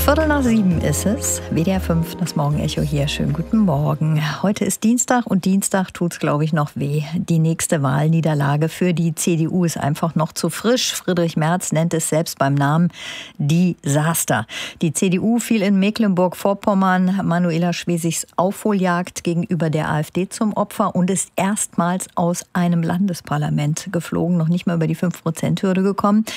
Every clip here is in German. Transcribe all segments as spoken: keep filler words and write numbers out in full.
Viertel nach sieben ist es. W D R fünf, das Morgenecho hier. Schönen guten Morgen. Heute ist Dienstag und Dienstag tut's, glaube ich, noch weh. Die nächste Wahlniederlage für die C D U ist einfach noch zu frisch. Friedrich Merz nennt es selbst beim Namen Desaster. Die C D U fiel in Mecklenburg-Vorpommern Manuela Schwesigs Aufholjagd gegenüber der AfD zum Opfer und ist erstmals aus einem Landesparlament geflogen, noch nicht mal über die fünf Prozent Hürde gekommen.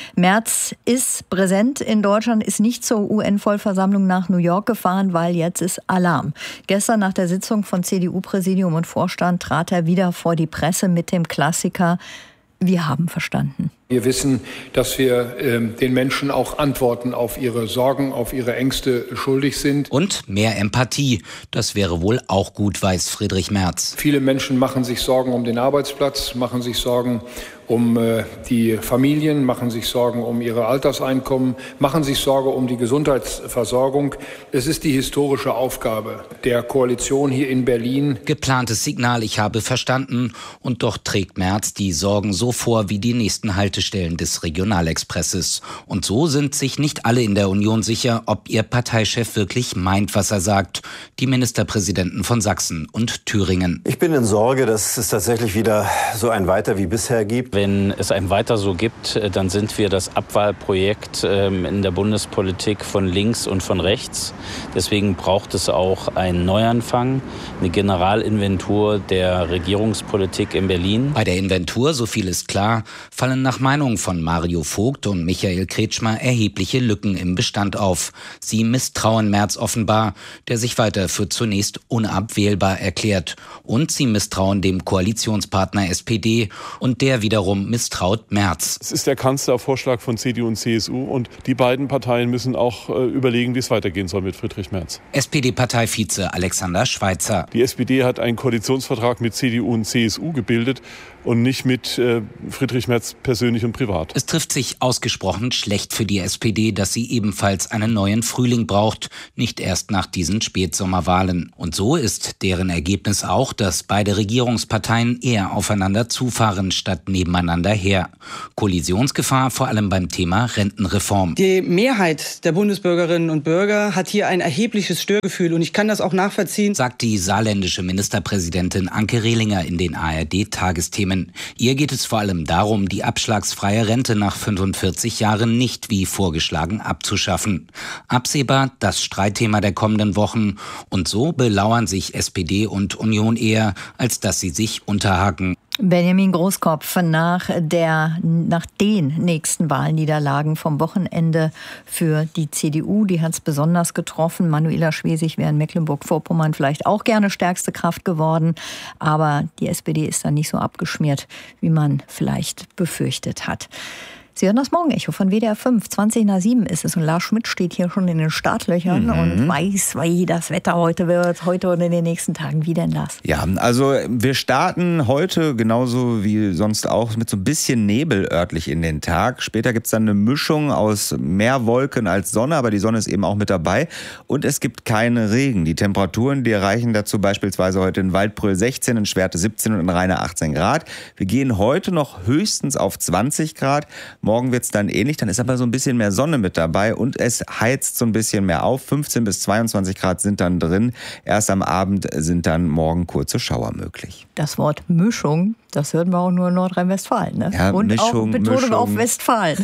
Merz ist präsent in Deutschland, ist nicht zur U N-Vollversammlung nach New York gefahren, weil jetzt ist Alarm. Gestern nach der Sitzung von C D U-Präsidium und Vorstand trat er wieder vor die Presse mit dem Klassiker: Wir haben verstanden. Wir wissen, dass wir äh, den Menschen auch Antworten auf ihre Sorgen, auf ihre Ängste schuldig sind. Und mehr Empathie. Das wäre wohl auch gut, weiß Friedrich Merz. Viele Menschen machen sich Sorgen um den Arbeitsplatz, machen sich Sorgen um äh, die Familien, machen sich Sorgen um ihre Alterseinkommen, machen sich Sorge um die Gesundheitsversorgung. Es ist die historische Aufgabe der Koalition hier in Berlin. Geplantes Signal, ich habe verstanden. Und doch trägt Merz die Sorgen so vor wie die nächsten Haltestellen des Regionalexpresses. Und so sind sich nicht alle in der Union sicher, ob ihr Parteichef wirklich meint, was er sagt. Die Ministerpräsidenten von Sachsen und Thüringen. Ich bin in Sorge, dass es tatsächlich wieder so ein Weiter wie bisher gibt. Wenn es ein Weiter so gibt, dann sind wir das Abwahlprojekt in der Bundespolitik von links und von rechts. Deswegen braucht es auch einen Neuanfang, eine Generalinventur der Regierungspolitik in Berlin. Bei der Inventur, so viel ist klar, fallen nach Meinung von Mario Vogt und Michael Kretschmer erhebliche Lücken im Bestand auf. Sie misstrauen Merz offenbar, der sich weiter für zunächst unabwählbar erklärt. Und sie misstrauen dem Koalitionspartner S P D und der wiederum misstraut Merz. Es ist der Kanzlervorschlag von C D U und C S U und die beiden Parteien müssen auch äh, überlegen, wie es weitergehen soll mit Friedrich Merz. S P D-Parteivize Alexander Schweitzer. Die S P D hat einen Koalitionsvertrag mit C D U und C S U gebildet und nicht mit äh, Friedrich Merz persönlich und privat. Es trifft sich ausgesprochen schlecht für die S P D, dass sie ebenfalls einen neuen Frühling braucht, nicht erst nach diesen Spätsommerwahlen. Und so ist deren Ergebnis auch, dass beide Regierungsparteien eher aufeinander zufahren, statt nebeneinander her. Kollisionsgefahr vor allem beim Thema Rentenreform. Die Mehrheit der Bundesbürgerinnen und Bürger hat hier ein erhebliches Störgefühl und ich kann das auch nachvollziehen, sagt die saarländische Ministerpräsidentin Anke Rehlinger in den A R D-Tagesthemen. Ihr geht es vor allem darum, die abschlagsfreie Rente nach fünfundvierzig Jahren nicht wie vorgeschlagen abzuschaffen. Absehbar das Streitthema der kommenden Wochen. Und so belauern sich S P D und Union eher, als dass sie sich unterhaken. Benjamin Großkopf nach der, nach den nächsten Wahlniederlagen vom Wochenende für die C D U. Die hat es besonders getroffen. Manuela Schwesig wäre in Mecklenburg-Vorpommern vielleicht auch gerne stärkste Kraft geworden. Aber die S P D ist dann nicht so abgeschmiert, wie man vielleicht befürchtet hat. Sie hören das Morgenecho von W D R fünf. zwanzig nach sieben ist es und Lars Schmidt steht hier schon in den Startlöchern mhm. und weiß, wie das Wetter heute wird, heute und in den nächsten Tagen. Wie denn, Lars? Ja, also wir starten heute genauso wie sonst auch mit so ein bisschen Nebel örtlich in den Tag. Später gibt es dann eine Mischung aus mehr Wolken als Sonne, aber die Sonne ist eben auch mit dabei. Und es gibt keinen Regen. Die Temperaturen, die erreichen dazu beispielsweise heute in Waldbröl sechzehn, in Schwerte siebzehn und in Rheine achtzehn Grad. Wir gehen heute noch höchstens auf zwanzig Grad. Morgen wird es dann ähnlich, dann ist aber so ein bisschen mehr Sonne mit dabei und es heizt so ein bisschen mehr auf. fünfzehn bis zweiundzwanzig Grad sind dann drin. Erst am Abend sind dann morgen kurze Schauer möglich. Das Wort Mischung, das hören wir auch nur in Nordrhein-Westfalen. Ne? Ja, und Mischung, auch Betonung Mischung. auf Westfalen.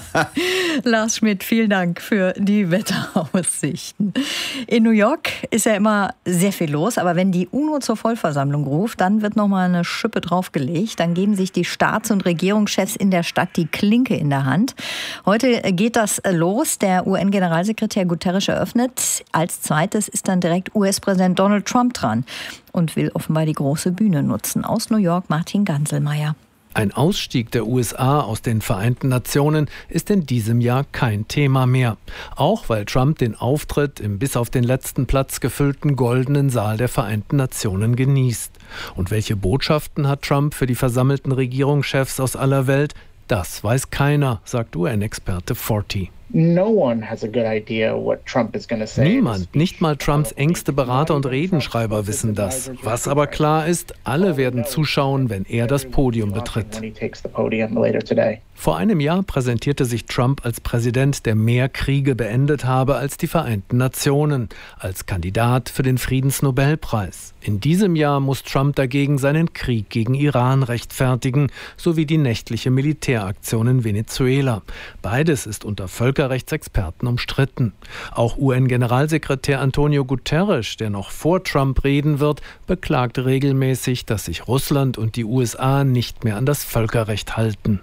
Lars Schmidt, vielen Dank für die Wetteraussichten. In New York ist ja immer sehr viel los, aber wenn die UNO zur Vollversammlung ruft, dann wird noch mal eine Schippe draufgelegt. Dann geben sich die Staats- und Regierungschefs in der Stadt die Klinke in der Hand. Heute geht das los. Der U N-Generalsekretär Guterres eröffnet. Als zweites ist dann direkt U S-Präsident Donald Trump dran und will offenbar die große Bühne nutzen. Aus New York Martin Ganselmeier. Ein Ausstieg der U S A aus den Vereinten Nationen ist in diesem Jahr kein Thema mehr. Auch weil Trump den Auftritt im bis auf den letzten Platz gefüllten goldenen Saal der Vereinten Nationen genießt. Und welche Botschaften hat Trump für die versammelten Regierungschefs aus aller Welt? Das weiß keiner, sagt U N-Experte Forti. Niemand, nicht mal Trumps engste Berater und Redenschreiber wissen das. Was aber klar ist, alle werden zuschauen, wenn er das Podium betritt. Vor einem Jahr präsentierte sich Trump als Präsident, der mehr Kriege beendet habe als die Vereinten Nationen, als Kandidat für den Friedensnobelpreis. In diesem Jahr muss Trump dagegen seinen Krieg gegen Iran rechtfertigen, sowie die nächtliche Militäraktion in Venezuela. Beides ist unter Völkerrechtsexperten umstritten. Auch U N-Generalsekretär Antonio Guterres, der noch vor Trump reden wird, beklagt regelmäßig, dass sich Russland und die U S A nicht mehr an das Völkerrecht halten.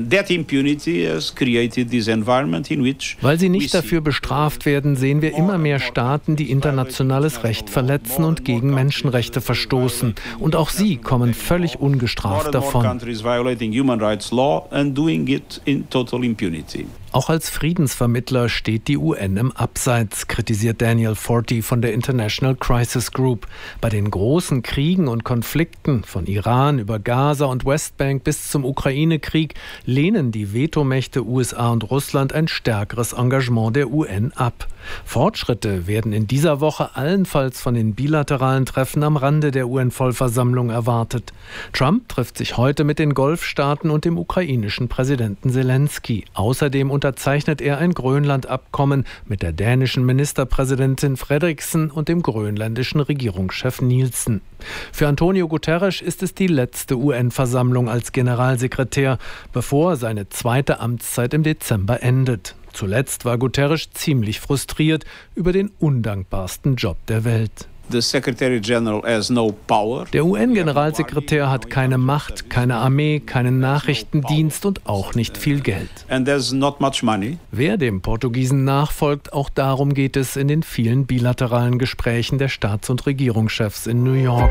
Weil sie nicht dafür bestraft werden, sehen wir immer mehr Staaten, die internationales Recht verletzen und gegen Menschenrechte verstoßen. Und auch sie kommen völlig ungestraft davon. Auch als Friedensvermittler steht die U N im Abseits, kritisiert Daniel Forti von der International Crisis Group. Bei den großen Kriegen und Konflikten, von Iran über Gaza und Westbank bis zum Ukraine-Krieg, lehnen die Vetomächte U S A und Russland ein stärkeres Engagement der U N ab. Fortschritte werden in dieser Woche allenfalls von den bilateralen Treffen am Rande der U N-Vollversammlung erwartet. Trump trifft sich heute mit den Golfstaaten und dem ukrainischen Präsidenten Zelensky. Außerdem unterzeichnet er ein Grönland-Abkommen mit der dänischen Ministerpräsidentin Frederiksen und dem grönländischen Regierungschef Nielsen. Für Antonio Guterres ist es die letzte U N-Versammlung als Generalsekretär, bevor seine zweite Amtszeit im Dezember endet. Zuletzt war Guterres ziemlich frustriert über den undankbarsten Job der Welt. Der U N-Generalsekretär hat keine Macht, keine Armee, keinen Nachrichtendienst und auch nicht viel Geld. Wer dem Portugiesen nachfolgt, auch darum geht es in den vielen bilateralen Gesprächen der Staats- und Regierungschefs in New York.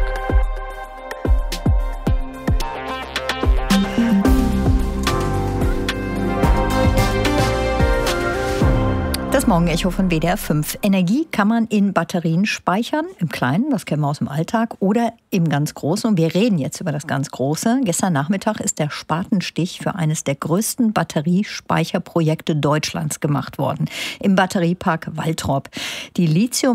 Das Morgenecho von W D R fünf. Energie kann man in Batterien speichern, im Kleinen, das kennen wir aus dem Alltag, oder im ganz Großen. Und wir reden jetzt über das ganz Große. Gestern Nachmittag ist der Spatenstich für eines der größten Batteriespeicherprojekte Deutschlands gemacht worden, im Batteriepark Waltrop. Die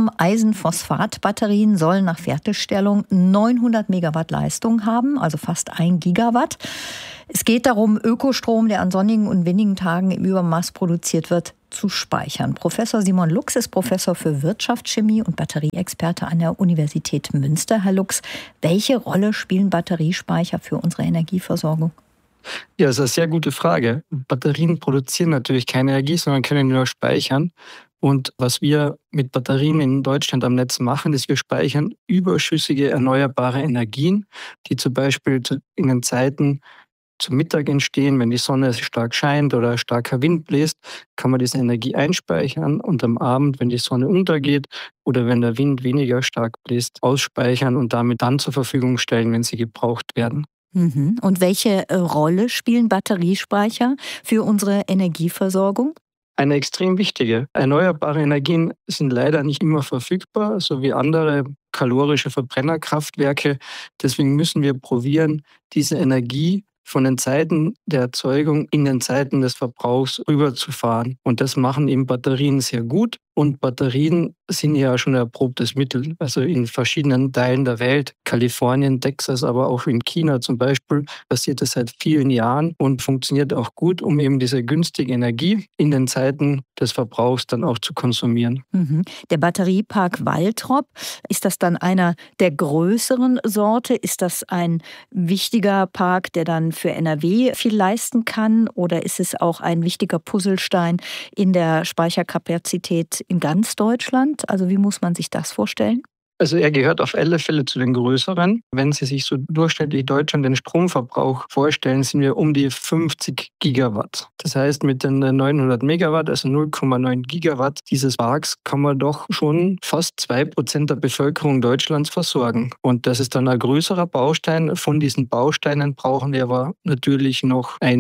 Lithium-Eisenphosphat-Batterien sollen nach Fertigstellung neunhundert Megawatt Leistung haben, also fast ein Gigawatt. Es geht darum, Ökostrom, der an sonnigen und windigen Tagen im Übermaß produziert wird, zu speichern. Professor Simon Lux ist Professor für Wirtschaftschemie und Batterieexperte an der Universität Münster. Herr Lux, welche Rolle spielen Batteriespeicher für unsere Energieversorgung? Ja, das ist eine sehr gute Frage. Batterien produzieren natürlich keine Energie, sondern können nur speichern. Und was wir mit Batterien in Deutschland am Netz machen, ist, wir speichern überschüssige erneuerbare Energien, die zum Beispiel in den Zeiten zum Mittag entstehen, wenn die Sonne stark scheint oder starker Wind bläst, kann man diese Energie einspeichern und am Abend, wenn die Sonne untergeht oder wenn der Wind weniger stark bläst, ausspeichern und damit dann zur Verfügung stellen, wenn sie gebraucht werden. Und welche Rolle spielen Batteriespeicher für unsere Energieversorgung? Eine extrem wichtige. Erneuerbare Energien sind leider nicht immer verfügbar, so wie andere kalorische Verbrennerkraftwerke. Deswegen müssen wir probieren, diese Energie von den Zeiten der Erzeugung in den Zeiten des Verbrauchs rüberzufahren. Und das machen eben Batterien sehr gut. Und Batterien sind ja schon ein erprobtes Mittel. Also in verschiedenen Teilen der Welt, Kalifornien, Texas, aber auch in China zum Beispiel, passiert das seit vielen Jahren und funktioniert auch gut, um eben diese günstige Energie in den Zeiten des Verbrauchs dann auch zu konsumieren. Mhm. Der Batteriepark Waltrop, ist das dann einer der größeren Sorte? Ist das ein wichtiger Park, der dann für N R W viel leisten kann? Oder ist es auch ein wichtiger Puzzlestein in der Speicherkapazität in ganz Deutschland? Also wie muss man sich das vorstellen? Also er gehört auf alle Fälle zu den größeren. Wenn Sie sich so durchschnittlich Deutschland den Stromverbrauch vorstellen, sind wir um die fünfzig Gigawatt. Das heißt, mit den neunhundert Megawatt, also null Komma neun Gigawatt dieses Parks, kann man doch schon fast zwei Prozent der Bevölkerung Deutschlands versorgen. Und das ist dann ein größerer Baustein. Von diesen Bausteinen brauchen wir aber natürlich noch einige.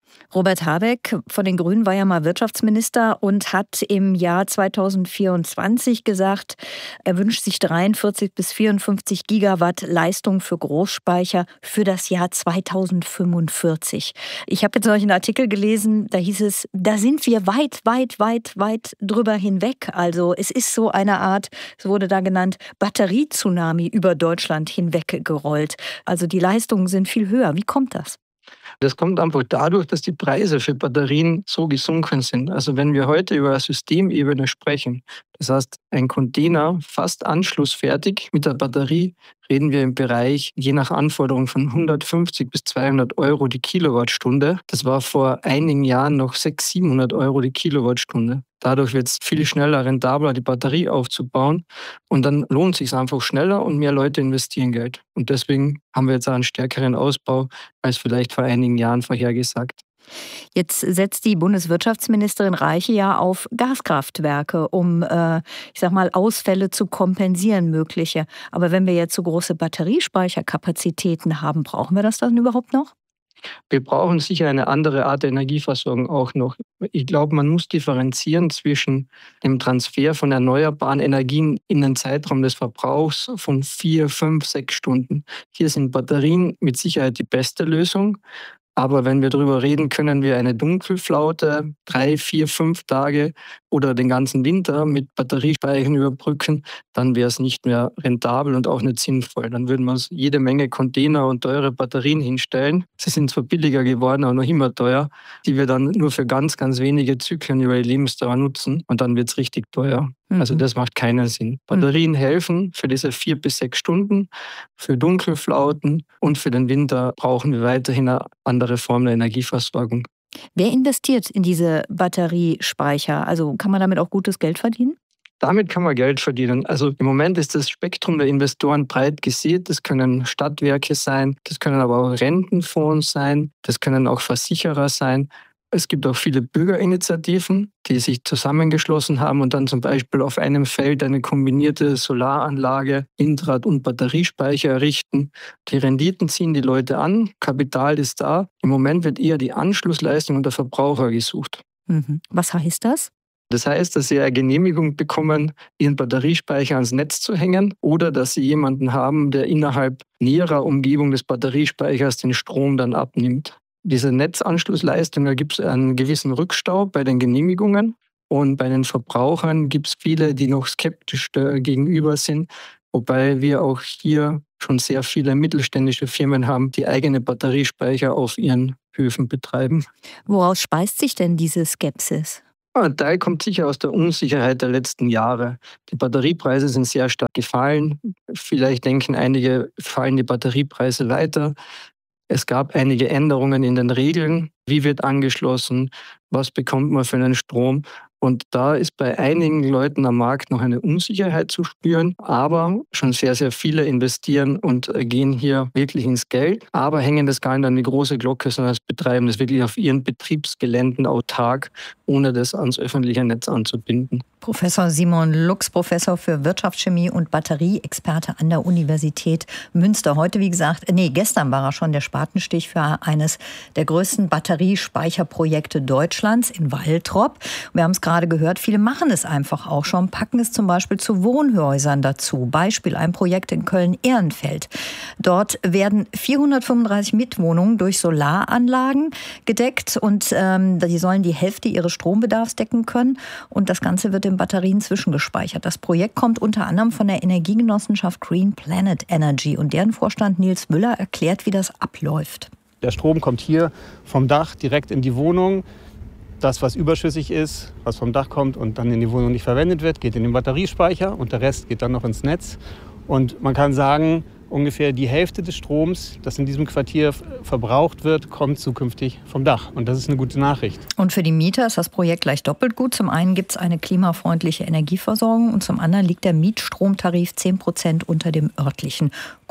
Robert Habeck von den Grünen war ja mal Wirtschaftsminister und hat im Jahr zweitausendvierundzwanzig gesagt, er wünscht sich dreiundvierzig bis vierundfünfzig Gigawatt Leistung für Großspeicher für das Jahr zweitausendfünfundvierzig. Ich habe jetzt solchen Artikel gelesen, da hieß es, da sind wir weit, weit, weit, weit drüber hinweg. Also es ist so eine Art, es wurde da genannt, Batterie-Tsunami über Deutschland hinweggerollt. Also die Leistungen sind viel höher. Wie kommt das? Das kommt einfach dadurch, dass die Preise für Batterien so gesunken sind. Also wenn wir heute über Systemebene sprechen, das heißt ein Container fast anschlussfertig mit der Batterie, reden wir im Bereich je nach Anforderung von hundertfünfzig bis zweihundert Euro die Kilowattstunde. Das war vor einigen Jahren noch sechshundert, siebenhundert Euro die Kilowattstunde. Dadurch wird es viel schneller rentabler, die Batterie aufzubauen. Und dann lohnt es sich einfach schneller und mehr Leute investieren Geld. Und deswegen haben wir jetzt auch einen stärkeren Ausbau als vielleicht vor einigen Jahren vorhergesagt. Jetzt setzt die Bundeswirtschaftsministerin Reiche ja auf Gaskraftwerke, um, äh, ich sag mal, Ausfälle zu kompensieren, mögliche. Aber wenn wir jetzt so große Batteriespeicherkapazitäten haben, brauchen wir das dann überhaupt noch? Wir brauchen sicher eine andere Art der Energieversorgung auch noch. Ich glaube, man muss differenzieren zwischen dem Transfer von erneuerbaren Energien in den Zeitraum des Verbrauchs von vier, fünf, sechs Stunden. Hier sind Batterien mit Sicherheit die beste Lösung. Aber wenn wir darüber reden, können wir eine Dunkelflaute drei, vier, fünf Tage oder den ganzen Winter mit Batteriespeichern überbrücken, dann wäre es nicht mehr rentabel und auch nicht sinnvoll. Dann würden wir uns jede Menge Container und teure Batterien hinstellen. Sie sind zwar billiger geworden, aber noch immer teuer, die wir dann nur für ganz, ganz wenige Zyklen über die Lebensdauer nutzen und dann wird es richtig teuer. Mhm. Also das macht keinen Sinn. Batterien mhm. helfen für diese vier bis sechs Stunden, für Dunkelflauten und für den Winter brauchen wir weiterhin eine andere Form der Energieversorgung. Wer investiert in diese Batteriespeicher? Also kann man damit auch gutes Geld verdienen? Damit kann man Geld verdienen. Also im Moment ist das Spektrum der Investoren breit gesät. Das können Stadtwerke sein, das können aber auch Rentenfonds sein, das können auch Versicherer sein. Es gibt auch viele Bürgerinitiativen, die sich zusammengeschlossen haben und dann zum Beispiel auf einem Feld eine kombinierte Solaranlage, Windrad- und Batteriespeicher errichten. Die Renditen ziehen die Leute an, Kapital ist da. Im Moment wird eher die Anschlussleistung und der Verbraucher gesucht. Mhm. Was heißt das? Das heißt, dass sie eine Genehmigung bekommen, ihren Batteriespeicher ans Netz zu hängen oder dass sie jemanden haben, der innerhalb näherer Umgebung des Batteriespeichers den Strom dann abnimmt. Diese Netzanschlussleistung, da gibt es einen gewissen Rückstau bei den Genehmigungen und bei den Verbrauchern gibt es viele, die noch skeptisch gegenüber sind, wobei wir auch hier schon sehr viele mittelständische Firmen haben, die eigene Batteriespeicher auf ihren Höfen betreiben. Woraus speist sich denn diese Skepsis? Ein Teil kommt sicher aus der Unsicherheit der letzten Jahre. Die Batteriepreise sind sehr stark gefallen. Vielleicht denken einige, fallen die Batteriepreise weiter. Es gab einige Änderungen in den Regeln. Wie wird angeschlossen? Was bekommt man für einen Strom? Und da ist bei einigen Leuten am Markt noch eine Unsicherheit zu spüren. Aber schon sehr, sehr viele investieren und gehen hier wirklich ins Geld. Aber hängen das gar nicht an die große Glocke, sondern das betreiben das wirklich auf ihren Betriebsgeländen autark, ohne das ans öffentliche Netz anzubinden. Professor Simon Lux, Professor für Wirtschaftschemie und Batterieexperte an der Universität Münster. Heute, wie gesagt, nee, gestern war er schon der Spatenstich für eines der größten Batteriespeicherprojekte Deutschlands in Waltrop. Wir haben es gerade gehört, viele machen es einfach auch schon, packen es zum Beispiel zu Wohnhäusern dazu. Beispiel ein Projekt in Köln-Ehrenfeld. Dort werden vierhundertfünfunddreißig Mietwohnungen durch Solaranlagen gedeckt und ähm, die sollen die Hälfte ihres Strombedarfs decken können und das Ganze wird in Batterien zwischengespeichert. Das Projekt kommt unter anderem von der Energiegenossenschaft Green Planet Energy und deren Vorstand Nils Müller erklärt, wie das abläuft. Der Strom kommt hier vom Dach direkt in die Wohnung. Das, was überschüssig ist, was vom Dach kommt und dann in die Wohnung nicht verwendet wird, geht in den Batteriespeicher und der Rest geht dann noch ins Netz. Und man kann sagen, ungefähr die Hälfte des Stroms, das in diesem Quartier verbraucht wird, kommt zukünftig vom Dach. Und das ist eine gute Nachricht. Und für die Mieter ist das Projekt gleich doppelt gut. Zum einen gibt es eine klimafreundliche Energieversorgung und zum anderen liegt der Mietstromtarif zehn Prozent unter dem örtlichen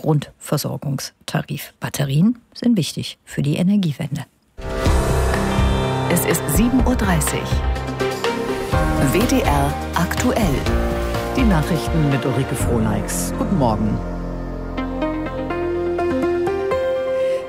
Grundversorgungstarif. Batterien sind wichtig für die Energiewende. Es ist sieben Uhr dreißig. W D R aktuell. Die Nachrichten mit Ulrike Frohneichs. Guten Morgen.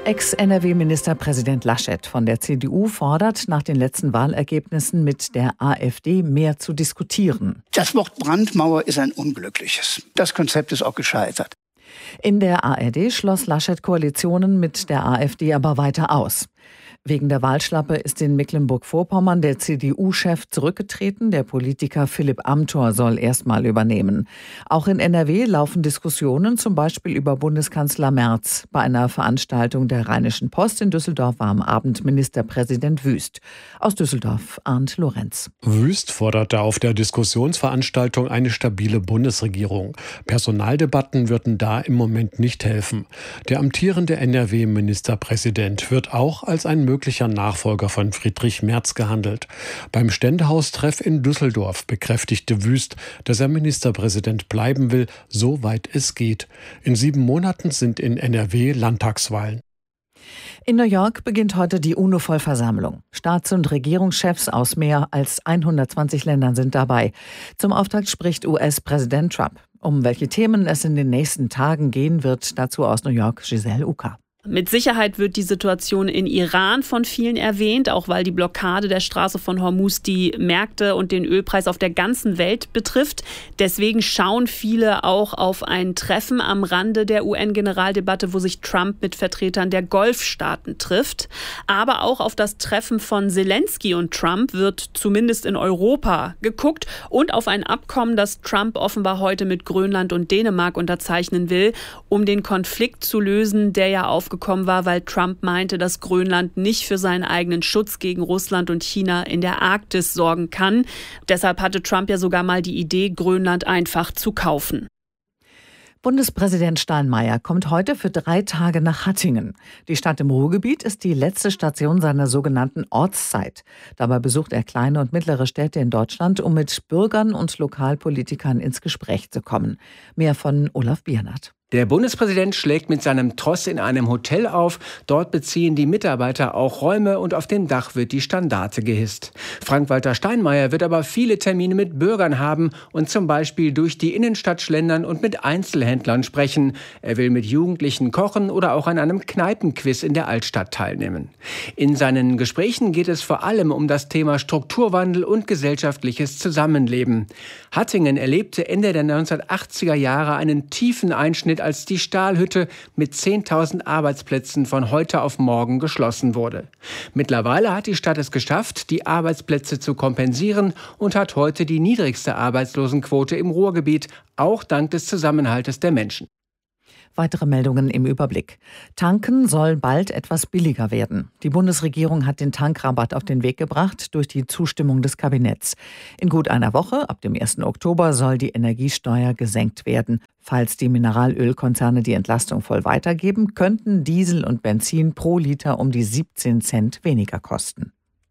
Ex-N R W-Ministerpräsident Laschet von der C D U fordert, nach den letzten Wahlergebnissen mit der AfD mehr zu diskutieren. Das Wort Brandmauer ist ein unglückliches. Das Konzept ist auch gescheitert. In der A R D schloss Laschet Koalitionen mit der AfD aber weiter aus. Wegen der Wahlschlappe ist in Mecklenburg-Vorpommern der C D U-Chef zurückgetreten. Der Politiker Philipp Amthor soll erstmal übernehmen. Auch in N R W laufen Diskussionen, zum Beispiel über Bundeskanzler Merz. Bei einer Veranstaltung der Rheinischen Post in Düsseldorf war am Abend Ministerpräsident Wüst. Aus Düsseldorf Arndt Lorenz. Wüst forderte auf der Diskussionsveranstaltung eine stabile Bundesregierung. Personaldebatten würden da im Moment nicht helfen. Der amtierende N R W-Ministerpräsident wird auch als ein möglicher Nachfolger von Friedrich Merz gehandelt. Beim Ständehaustreff in Düsseldorf bekräftigte Wüst, dass er Ministerpräsident bleiben will, soweit es geht. In sieben Monaten sind in N R W Landtagswahlen. In New York beginnt heute die UNO-Vollversammlung. Staats- und Regierungschefs aus mehr als hundertzwanzig Ländern sind dabei. Zum Auftakt spricht U S-Präsident Trump. Um welche Themen es in den nächsten Tagen gehen wird, dazu aus New York Giselle Uka. Mit Sicherheit wird die Situation in Iran von vielen erwähnt, auch weil die Blockade der Straße von Hormuz die Märkte und den Ölpreis auf der ganzen Welt betrifft. Deswegen schauen viele auch auf ein Treffen am Rande der U N-Generaldebatte, wo sich Trump mit Vertretern der Golfstaaten trifft. Aber auch auf das Treffen von Zelensky und Trump wird zumindest in Europa geguckt und auf ein Abkommen, das Trump offenbar heute mit Grönland und Dänemark unterzeichnen will, um den Konflikt zu lösen, der ja aufgekommen gekommen war, weil Trump meinte, dass Grönland nicht für seinen eigenen Schutz gegen Russland und China in der Arktis sorgen kann. Deshalb hatte Trump ja sogar mal die Idee, Grönland einfach zu kaufen. Bundespräsident Steinmeier kommt heute für drei Tage nach Hattingen. Die Stadt im Ruhrgebiet ist die letzte Station seiner sogenannten Ortszeit. Dabei besucht er kleine und mittlere Städte in Deutschland, um mit Bürgern und Lokalpolitikern ins Gespräch zu kommen. Mehr von Olaf Biernert. Der Bundespräsident schlägt mit seinem Tross in einem Hotel auf. Dort beziehen die Mitarbeiter auch Räume und auf dem Dach wird die Standarte gehisst. Frank-Walter Steinmeier wird aber viele Termine mit Bürgern haben und zum Beispiel durch die Innenstadt schlendern und mit Einzelhändlern sprechen. Er will mit Jugendlichen kochen oder auch an einem Kneipenquiz in der Altstadt teilnehmen. In seinen Gesprächen geht es vor allem um das Thema Strukturwandel und gesellschaftliches Zusammenleben. Hattingen erlebte Ende der neunzehnhundertachtziger Jahre einen tiefen Einschnitt, als die Stahlhütte mit zehntausend Arbeitsplätzen von heute auf morgen geschlossen wurde. Mittlerweile hat die Stadt es geschafft, die Arbeitsplätze zu kompensieren und hat heute die niedrigste Arbeitslosenquote im Ruhrgebiet, auch dank des Zusammenhaltes der Menschen. Weitere Meldungen im Überblick. Tanken soll bald etwas billiger werden. Die Bundesregierung hat den Tankrabatt auf den Weg gebracht durch die Zustimmung des Kabinetts. In gut einer Woche, ab dem ersten Oktober, soll die Energiesteuer gesenkt werden. Falls die Mineralölkonzerne die Entlastung voll weitergeben, könnten Diesel und Benzin pro Liter um die siebzehn Cent weniger kosten.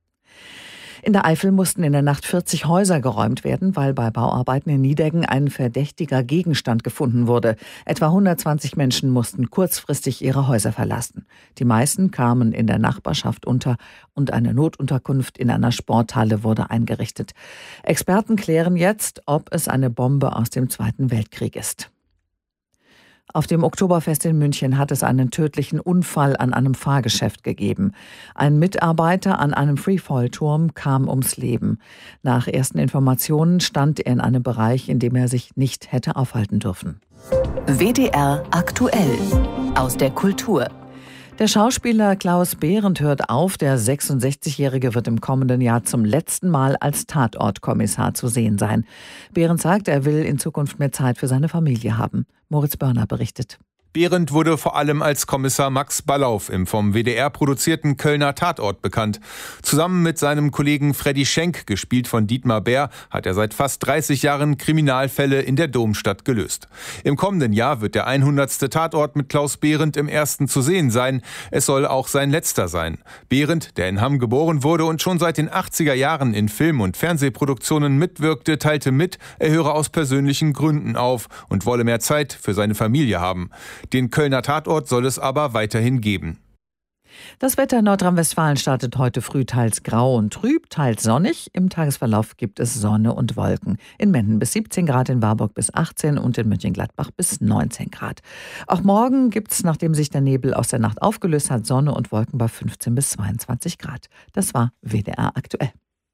In der Eifel mussten in der Nacht vierzig Häuser geräumt werden, weil bei Bauarbeiten in Nideggen ein verdächtiger Gegenstand gefunden wurde. Etwa hundertzwanzig Menschen mussten kurzfristig ihre Häuser verlassen. Die meisten kamen in der Nachbarschaft unter und eine Notunterkunft in einer Sporthalle wurde eingerichtet. Experten klären jetzt, ob es eine Bombe aus dem Zweiten Weltkrieg ist. Auf dem Oktoberfest in München hat es einen tödlichen Unfall an einem Fahrgeschäft gegeben. Ein Mitarbeiter an einem Freefall-Turm kam ums Leben. Nach ersten Informationen stand er in einem Bereich, in dem er sich nicht hätte aufhalten dürfen. W D R aktuell aus der Kultur. Der Schauspieler Klaus Behrendt hört auf. Der sechsundsechzigjährige wird im kommenden Jahr zum letzten Mal als Tatortkommissar zu sehen sein. Behrendt sagt, er will in Zukunft mehr Zeit für seine Familie haben. Moritz Börner berichtet. Behrendt wurde vor allem als Kommissar Max Ballauf im vom W D R produzierten Kölner Tatort bekannt. Zusammen mit seinem Kollegen Freddy Schenk, gespielt von Dietmar Bär, hat er seit fast dreißig Jahren Kriminalfälle in der Domstadt gelöst. Im kommenden Jahr wird der hundertste Tatort mit Klaus Behrendt im ersten zu sehen sein. Es soll auch sein letzter sein. Behrendt, der in Hamm geboren wurde und schon seit den achtziger Jahren in Film- und Fernsehproduktionen mitwirkte, teilte mit, er höre aus persönlichen Gründen auf und wolle mehr Zeit für seine Familie haben. Den Kölner Tatort soll es aber weiterhin geben. Das Wetter in Nordrhein-Westfalen startet heute früh teils grau und trüb, teils sonnig. Im Tagesverlauf gibt es Sonne und Wolken. In Menden bis siebzehn Grad, in Warburg bis achtzehn und in Mönchengladbach bis neunzehn Grad. Auch morgen gibt es, nachdem sich der Nebel aus der Nacht aufgelöst hat, Sonne und Wolken bei fünfzehn bis zweiundzwanzig Grad. Das war W D R aktuell.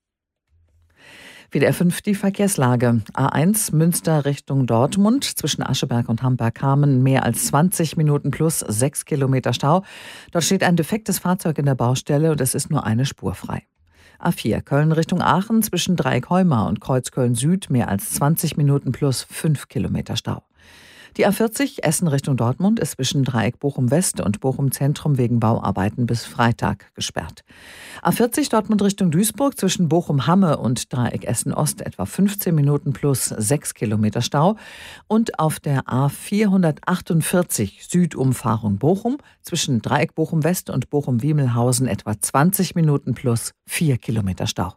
W D R fünf die Verkehrslage. A eins Münster Richtung Dortmund. Zwischen Ascheberg und Hamburg-Hamen mehr als zwanzig Minuten plus sechs Kilometer Stau. Dort steht ein defektes Fahrzeug in der Baustelle und es ist nur eine Spur frei. A vier Köln Richtung Aachen. Zwischen Dreieck-Heumar und Kreuzköln Süd mehr als zwanzig Minuten plus fünf Kilometer Stau. Die A vierzig Essen Richtung Dortmund ist zwischen Dreieck Bochum West und Bochum Zentrum wegen Bauarbeiten bis Freitag gesperrt. A vierzig Dortmund Richtung Duisburg zwischen Bochum Hamme und Dreieck Essen Ost etwa fünfzehn Minuten plus sechs Kilometer Stau. Und auf der A vierhundertachtundvierzig Südumfahrung Bochum zwischen Dreieck Bochum West und Bochum Wiemelhausen etwa zwanzig Minuten plus vier Kilometer Stau.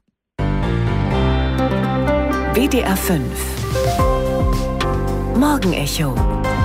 W D R fünf Morgenecho.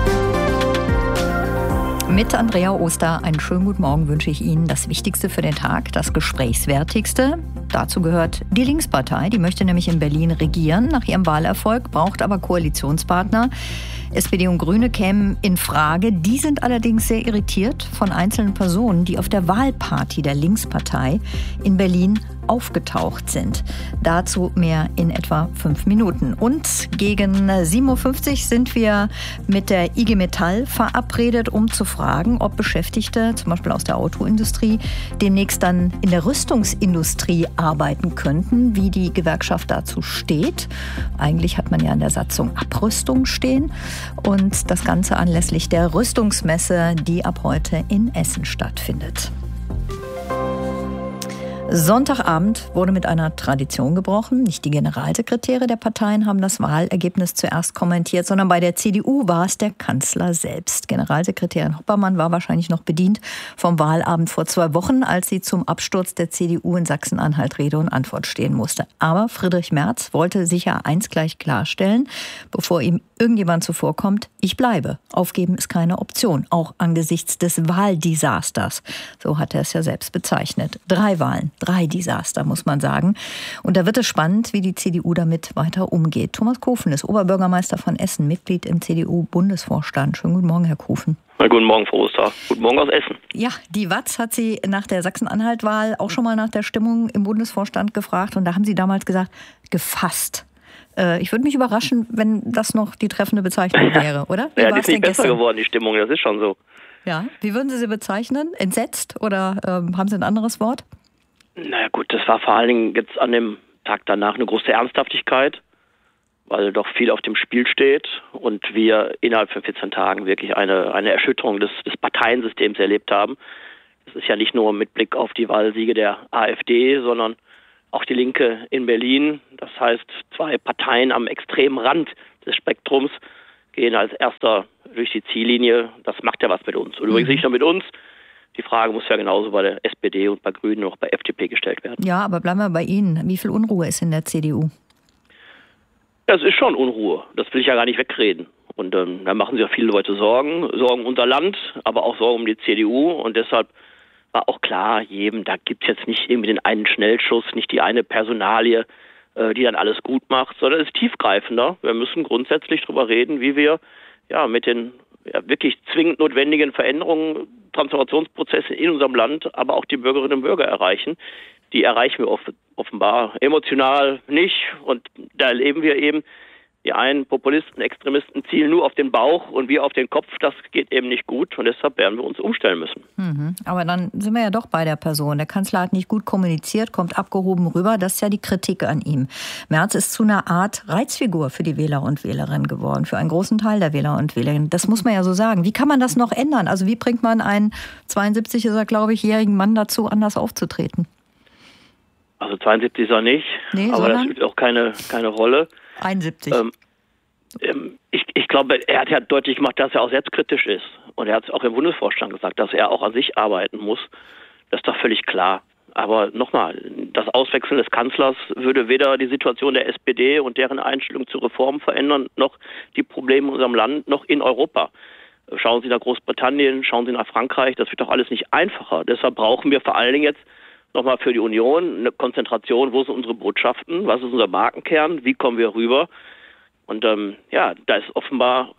Mit Andrea Oster einen schönen guten Morgen wünsche ich Ihnen. Das Wichtigste für den Tag, das Gesprächswertigste. Dazu gehört die Linkspartei. Die möchte nämlich in Berlin regieren nach ihrem Wahlerfolg, braucht aber Koalitionspartner. S P D und Grüne kämen in Frage. Die sind allerdings sehr irritiert von einzelnen Personen, die auf der Wahlparty der Linkspartei in Berlin aufgetaucht sind. Dazu mehr in etwa fünf Minuten. Und gegen sieben Uhr fünfzig sind wir mit der I G Metall verabredet, um zu fragen, ob Beschäftigte, zum Beispiel aus der Autoindustrie, demnächst dann in der Rüstungsindustrie arbeiten könnten, wie die Gewerkschaft dazu steht. Eigentlich hat man ja in der Satzung Abrüstung stehen. Und das Ganze anlässlich der Rüstungsmesse, die ab heute in Essen stattfindet. Sonntagabend wurde mit einer Tradition gebrochen. Nicht die Generalsekretäre der Parteien haben das Wahlergebnis zuerst kommentiert, sondern bei der C D U war es der Kanzler selbst. Generalsekretärin Hoppermann war wahrscheinlich noch bedient vom Wahlabend vor zwei Wochen, als sie zum Absturz der C D U in Sachsen-Anhalt Rede und Antwort stehen musste. Aber Friedrich Merz wollte sicher eins gleich klarstellen, bevor ihm irgendjemand zuvorkommt: Ich bleibe. Aufgeben ist keine Option, auch angesichts des Wahldesasters. So hat er es ja selbst bezeichnet. Drei Wahlen. Drei Desaster, muss man sagen. Und da wird es spannend, wie die C D U damit weiter umgeht. Thomas Kofen ist Oberbürgermeister von Essen, Mitglied im C D U-Bundesvorstand. Schönen guten Morgen, Herr Kofen. Na, guten Morgen, Frau Oster. Guten Morgen aus Essen. Ja, die W A Z hat Sie nach der Sachsen-Anhalt-Wahl auch schon mal nach der Stimmung im Bundesvorstand gefragt. Und da haben Sie damals gesagt, gefasst. Äh, ich würde mich überraschen, wenn das noch die treffende Bezeichnung wäre, oder? Wie ja, die ist nicht besser gestern geworden, die Stimmung. Das ist schon so. Ja, wie würden Sie sie bezeichnen? Entsetzt oder ähm, haben Sie ein anderes Wort? Naja gut, das war vor allen Dingen jetzt an dem Tag danach eine große Ernsthaftigkeit, weil doch viel auf dem Spiel steht und wir innerhalb von vierzehn Tagen wirklich eine, eine Erschütterung des, des Parteiensystems erlebt haben. Das ist ja nicht nur mit Blick auf die Wahlsiege der AfD, sondern auch die Linke in Berlin. Das heißt, zwei Parteien am extremen Rand des Spektrums gehen als erster durch die Ziellinie. Das macht ja was mit uns. Und übrigens nicht nur mit uns. Die Frage muss ja genauso bei der S P D und bei Grünen und auch bei F D P gestellt werden. Ja, aber bleiben wir bei Ihnen. Wie viel Unruhe ist in der C D U? Es ist schon Unruhe. Das will ich ja gar nicht wegreden. Und ähm, da machen sich ja viele Leute Sorgen. Sorgen unser Land, aber auch Sorgen um die C D U. Und deshalb war auch klar, jedem, da gibt es jetzt nicht irgendwie den einen Schnellschuss, nicht die eine Personalie, äh, die dann alles gut macht, sondern es ist tiefgreifender. Wir müssen grundsätzlich darüber reden, wie wir ja mit den ja, wirklich zwingend notwendigen Veränderungen, Transformationsprozesse in unserem Land, aber auch die Bürgerinnen und Bürger erreichen. Die erreichen wir oft, offenbar emotional nicht. Und da erleben wir eben, die einen Populisten, Extremisten zielen nur auf den Bauch und wir auf den Kopf. Das geht eben nicht gut und deshalb werden wir uns umstellen müssen. Mhm. Aber dann sind wir ja doch bei der Person. Der Kanzler hat nicht gut kommuniziert, kommt abgehoben rüber. Das ist ja die Kritik an ihm. Merz ist zu einer Art Reizfigur für die Wähler und Wählerinnen geworden, für einen großen Teil der Wähler und Wählerinnen. Das muss man ja so sagen. Wie kann man das noch ändern? Also wie bringt man einen zweiundsiebzig, ist er, glaube ich, jährigen Mann dazu, anders aufzutreten? Also zweiundsiebzig ist er nicht, nee, aber das spielt auch keine, keine Rolle. einundsiebzig. Ähm, ähm, ich, ich glaube, er hat ja deutlich gemacht, dass er auch selbstkritisch ist. Und er hat es auch im Bundesvorstand gesagt, dass er auch an sich arbeiten muss. Das ist doch völlig klar. Aber nochmal, das Auswechseln des Kanzlers würde weder die Situation der S P D und deren Einstellung zu Reformen verändern, noch die Probleme in unserem Land, noch in Europa. Schauen Sie nach Großbritannien, schauen Sie nach Frankreich, das wird doch alles nicht einfacher. Deshalb brauchen wir vor allen Dingen jetzt nochmal für die Union eine Konzentration, wo sind unsere Botschaften, was ist unser Markenkern, wie kommen wir rüber? Und ähm, ja, da ist offenbar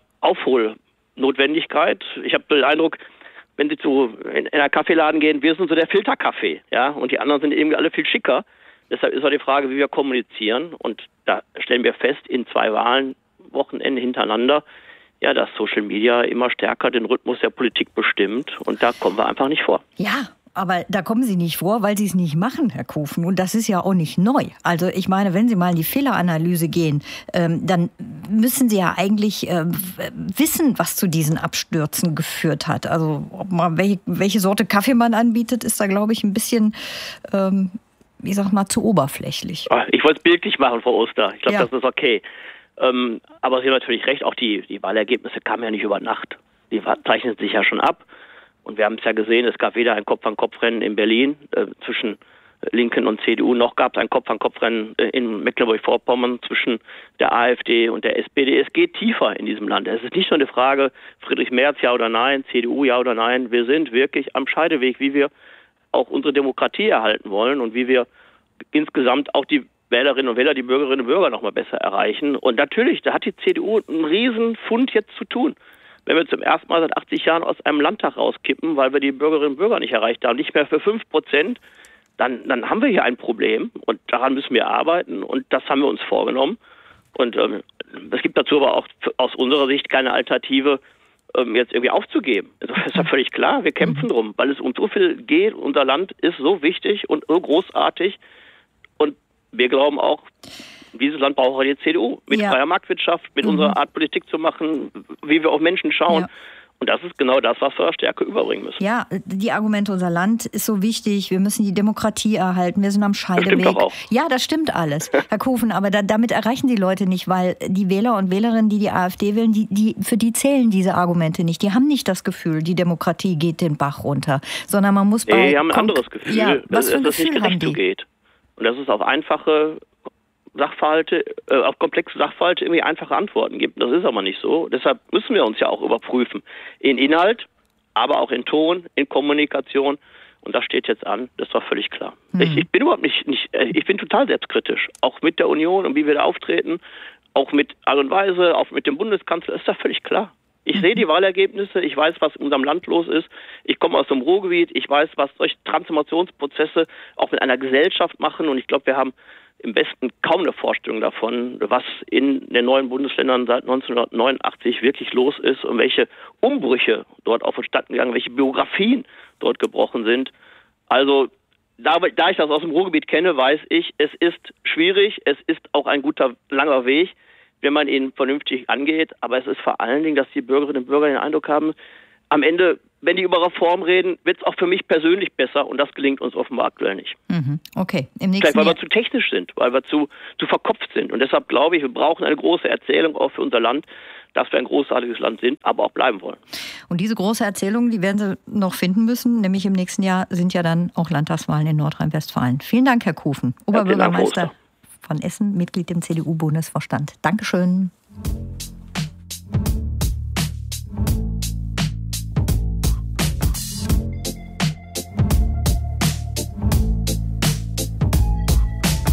Aufholnotwendigkeit. Ich habe den Eindruck, wenn Sie zu in, in einen Kaffeeladen gehen, wir sind so der Filterkaffee, ja, und die anderen sind irgendwie alle viel schicker. Deshalb ist auch die Frage, wie wir kommunizieren. Und da stellen wir fest, in zwei Wahlen, Wochenende hintereinander, ja, dass Social Media immer stärker den Rhythmus der Politik bestimmt. Und da kommen wir einfach nicht vor. Ja, aber da kommen Sie nicht vor, weil Sie es nicht machen, Herr Kufen. Und das ist ja auch nicht neu. Also ich meine, wenn Sie mal in die Fehleranalyse gehen, ähm, dann müssen Sie ja eigentlich äh, wissen, was zu diesen Abstürzen geführt hat. Also ob man, welche, welche Sorte Kaffee man anbietet, ist da, glaube ich, ein bisschen, ähm, ich sag mal, zu oberflächlich. Ich wollte es bildlich machen, Frau Oster. Ich glaube, Ja. das ist okay. Ähm, aber Sie haben natürlich recht, auch die, die Wahlergebnisse kamen ja nicht über Nacht. Die zeichnen sich ja schon ab. Und wir haben es ja gesehen, es gab weder ein Kopf-an-Kopf-Rennen in Berlin äh, zwischen Linken und C D U, noch gab es ein Kopf-an-Kopf-Rennen äh, in Mecklenburg-Vorpommern zwischen der AfD und der S P D. Es geht tiefer in diesem Land. Es ist nicht nur eine Frage, Friedrich Merz ja oder nein, C D U ja oder nein. Wir sind wirklich am Scheideweg, wie wir auch unsere Demokratie erhalten wollen und wie wir insgesamt auch die Wählerinnen und Wähler, die Bürgerinnen und Bürger noch mal besser erreichen. Und natürlich, da hat die C D U einen riesen Fund jetzt zu tun. Wenn wir zum ersten Mal seit achtzig Jahren aus einem Landtag rauskippen, weil wir die Bürgerinnen und Bürger nicht erreicht haben, nicht mehr für fünf Prozent, dann, dann haben wir hier ein Problem und daran müssen wir arbeiten und das haben wir uns vorgenommen. Und ähm, es gibt dazu aber auch aus unserer Sicht keine Alternative, ähm, jetzt irgendwie aufzugeben. Also das ist ja völlig klar, wir kämpfen drum, weil es um so viel geht. Unser Land ist so wichtig und so großartig und wir glauben auch, dieses Land braucht die C D U mit Ja. freier Marktwirtschaft, mit Mhm. unserer Art Politik zu machen, wie wir auf Menschen schauen. Ja. Und das ist genau das, was wir Stärke überbringen müssen. Ja, die Argumente, unser Land ist so wichtig, wir müssen die Demokratie erhalten, wir sind am Scheideweg. Das stimmt doch auch. Ja, das stimmt alles, Herr Kufen, aber da, damit erreichen die Leute nicht, weil die Wähler und Wählerinnen, die die AfD wählen, die, die, für die zählen diese Argumente nicht. Die haben nicht das Gefühl, die Demokratie geht den Bach runter, sondern man muss bei... Nee, die haben ein anderes Gefühl, Ja, was dass für ein es nicht Gefühl haben gerecht die? zugeht. Und dass es auf einfache Sachverhalte, äh, auf komplexe Sachverhalte irgendwie einfache Antworten gibt. Das ist aber nicht so. Deshalb müssen wir uns ja auch überprüfen. In Inhalt, aber auch in Ton, in Kommunikation. Und das steht jetzt an. Das ist doch völlig klar. Hm. Ich, ich bin überhaupt nicht, nicht, ich bin total selbstkritisch. Auch mit der Union und wie wir da auftreten. Auch mit Art und Weise, auch mit dem Bundeskanzler. Ist doch völlig klar. Ich sehe die Wahlergebnisse, ich weiß, was in unserem Land los ist. Ich komme aus dem Ruhrgebiet, ich weiß, was solche Transformationsprozesse auch mit einer Gesellschaft machen. Und ich glaube, wir haben im Westen kaum eine Vorstellung davon, was in den neuen Bundesländern seit neunzehnhundertneunundachtzig wirklich los ist und welche Umbrüche dort auch vonstatten gegangen, welche Biografien dort gebrochen sind. Also da, da ich das aus dem Ruhrgebiet kenne, weiß ich, es ist schwierig, es ist auch ein guter, langer Weg, wenn man ihn vernünftig angeht. Aber es ist vor allen Dingen, dass die Bürgerinnen und Bürger den Eindruck haben, am Ende, wenn die über Reform reden, wird es auch für mich persönlich besser. Und das gelingt uns offenbar aktuell nicht. Mhm. Okay, im nächsten Vielleicht, weil Jahr... wir zu technisch sind, weil wir zu, zu verkopft sind. Und deshalb glaube ich, wir brauchen eine große Erzählung auch für unser Land, dass wir ein großartiges Land sind, aber auch bleiben wollen. Und diese große Erzählung, die werden Sie noch finden müssen, nämlich im nächsten Jahr sind ja dann auch Landtagswahlen in Nordrhein-Westfalen. Vielen Dank, Herr Kufen, Oberbürgermeister von Essen, Mitglied im C D U-Bundesvorstand. Dankeschön.